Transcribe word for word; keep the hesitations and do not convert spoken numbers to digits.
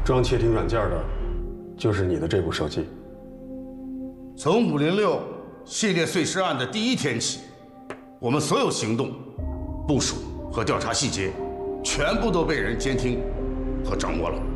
装窃听软件的，就是你的这部手机。 从五零六系列碎尸案的第一天起，我们所有行动、部署和调查细节，全部都被人监听和掌握了。